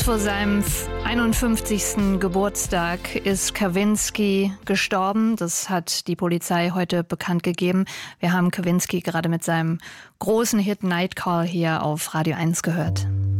vor seinem 51. Geburtstag ist Kavinsky gestorben. Das hat die Polizei heute bekannt gegeben. Wir haben Kavinsky gerade mit seinem großen Hit Night Call hier auf Radio 1 gehört.